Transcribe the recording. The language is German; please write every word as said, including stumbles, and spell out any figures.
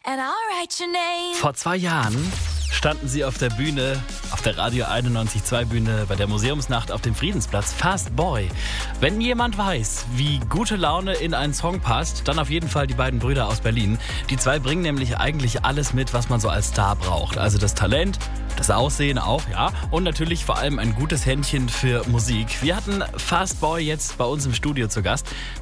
and I'll write your name. Vor zwei Jahren standen sie auf der Bühne, auf der Radio einundneunzig Komma zwei Bühne bei der Museumsnacht auf dem Friedensplatz. Fast Boy. Wenn jemand weiß, wie gute Laune in einen Song passt, dann auf jeden Fall die beiden Brüder aus Berlin. Die zwei bringen nämlich eigentlich alles mit, was man so als Star braucht. Also das Talent, das Aussehen auch, ja. Und natürlich vor allem ein gutes Händchen für Musik. Wir hatten Fast Boy jetzt bei uns im Studio zu Gast.